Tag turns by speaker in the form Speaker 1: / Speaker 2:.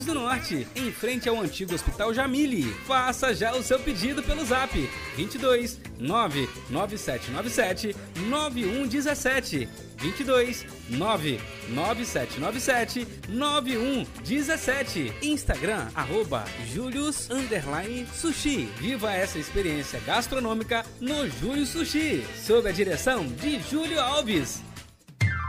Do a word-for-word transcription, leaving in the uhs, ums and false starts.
Speaker 1: do Norte, em frente ao antigo Hospital Jamile. Faça já o seu pedido pelo zap vinte e dois, nove nove sete nove sete, nove um um sete, vinte e dois, nove nove sete nove sete, nove um um sete. Instagram, arroba Julius underline Sushi. Viva essa experiência gastronômica no Júlio Sushi, sob a direção de Júlio Alves.